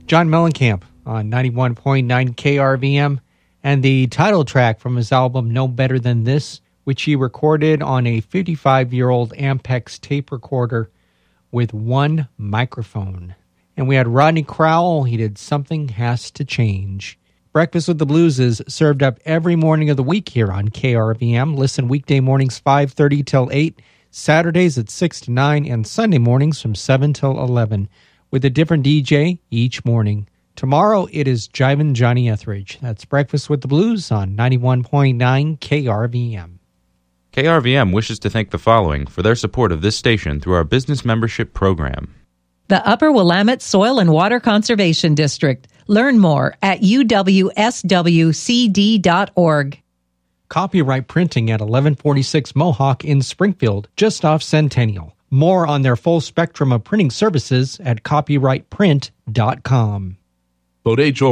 John Mellencamp on 91.9 KRVM, and the title track from his album No Better Than This, which he recorded on a 55-year-old Ampex tape recorder with one microphone. And we had Rodney Crowell. He did Something Has to Change. Breakfast with the Blues is served up every morning of the week here on KRVM. Listen weekday mornings 5:30 till 8, Saturdays at 6 to 9, and Sunday mornings from 7 till 11, with a different DJ each morning. Tomorrow it is Jivin' Johnny Etheridge. That's Breakfast with the Blues on 91.9 KRVM. KRVM wishes to thank the following for their support of this station through our business membership program. The Upper Willamette Soil and Water Conservation District. Learn more at uwswcd.org. Copyright Printing at 1146 Mohawk in Springfield, just off Centennial. More on their full spectrum of printing services at copyrightprint.com. Bode